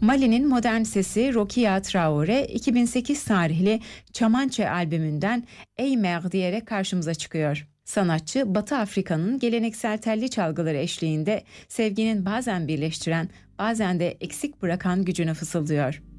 Mali'nin modern sesi Rokia Traore 2008 tarihli Çamançe albümünden Ey Mer diyerek karşımıza çıkıyor. Sanatçı Batı Afrika'nın geleneksel telli çalgıları eşliğinde sevginin bazen birleştiren, bazen de eksik bırakan gücünü fısıldıyor.